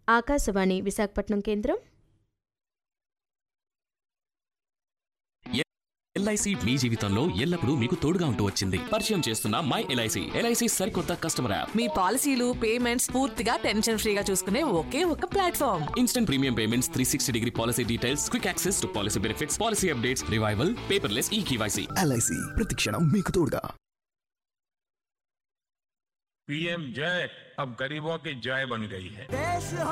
ఆకాశవాణి విశాఖపట్నం కేంద్రం. ఎల్ఐసి మీ జీవితంలో ఎల్లప్పుడూ మీకు తోడుగా ఉంటూ వచ్చింది. పరిచయం చేస్తున్న మై ఎల్ఐసి. ఎల్ఐసి సరికొత్త కస్టమర్ యాప్. మీ పాలసీలు పేమెంట్స్ పూర్తిగా టెన్షన్ ఫ్రీగా చూసుకునే ఒకే ఒక platform. Instant premium payments, 360-degree policy details, quick access to policy benefits, policy updates, revival, paperless eKYC. LIC ప్రతిక్షణం మీకు తోడుగా. पीएम जय अब गरीबों की जय बन गई है.